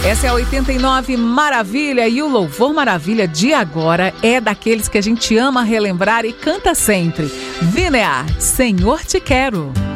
Essa é a 89 Maravilha e o Louvor Maravilha de agora é daqueles que a gente ama relembrar e canta sempre. Vinear, Senhor Te Quero.